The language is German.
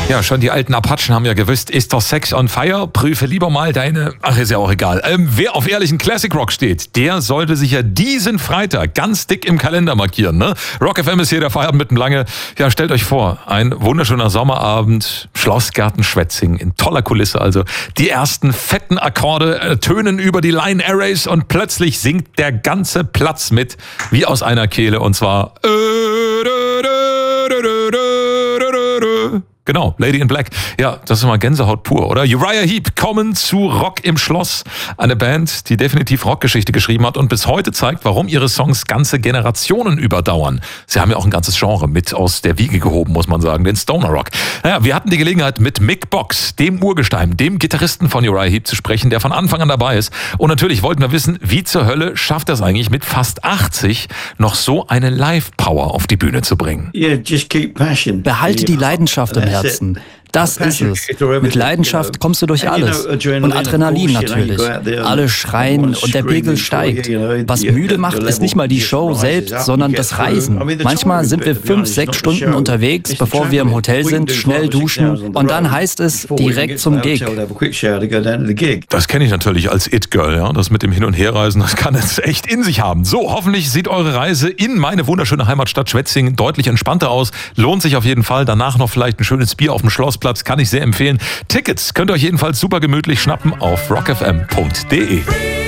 Ja, schon die alten Apachen haben ja gewusst, ist der Sex on fire? Prüfe lieber mal deine... Ach, ist ja auch egal. Wer auf ehrlichen Classic Rock steht, der sollte sich ja diesen Freitag ganz dick im Kalender markieren. Ne? Rock FM ist hier der Feierabend mit dem Lange. Ja, stellt euch vor, ein wunderschöner Sommerabend, Schlossgarten Schwetzing, in toller Kulisse. Also die ersten fetten Akkorde tönen über die Line Arrays und plötzlich singt der ganze Platz mit, wie aus einer Kehle. Und zwar... Genau, Lady in Black. Ja, das ist mal Gänsehaut pur, oder? Uriah Heep kommen zu Rock im Schloss. Eine Band, die definitiv Rockgeschichte geschrieben hat und bis heute zeigt, warum ihre Songs ganze Generationen überdauern. Sie haben ja auch ein ganzes Genre mit aus der Wiege gehoben, muss man sagen, den Stoner Rock. Naja, wir hatten die Gelegenheit, mit Mick Box, dem Urgestein, dem Gitarristen von Uriah Heep zu sprechen, der von Anfang an dabei ist. Und natürlich wollten wir wissen, wie zur Hölle schafft er es eigentlich mit fast 80 noch so eine Live-Power auf die Bühne zu bringen? Behalte die Leidenschaft im Herzen. Das ist es. Mit Leidenschaft kommst du durch alles. Und Adrenalin natürlich. Alle schreien und der Pegel steigt. Was müde macht, ist nicht mal die Show selbst, sondern das Reisen. Manchmal sind wir 5-6 Stunden unterwegs, bevor wir im Hotel sind, schnell duschen und dann heißt es direkt zum Gig. Das kenne ich natürlich als It-Girl, ja. Das mit dem Hin- und Herreisen, das kann es echt in sich haben. So, hoffentlich sieht eure Reise in meine wunderschöne Heimatstadt Schwetzingen deutlich entspannter aus. Lohnt sich auf jeden Fall. Danach noch vielleicht ein schönes Bier auf dem Schlossplatz, kann ich sehr empfehlen. Tickets könnt ihr euch jedenfalls super gemütlich schnappen auf rockfm.de.